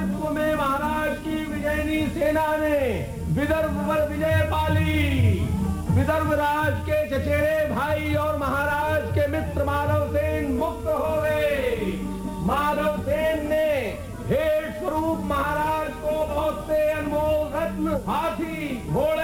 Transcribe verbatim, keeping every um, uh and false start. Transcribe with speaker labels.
Speaker 1: नेतृत्व में महाराज की विजयनी सेना ने विदर्भ पर विजय पाली। विदर्भ राज के चचेरे भाई और महाराज के मित्र माधव सेन मुक्त हो गए। माधव सेन ने भेंट स्वरूप महाराज को बहुत से अनमोल रत्न, हाथी, घोड़ा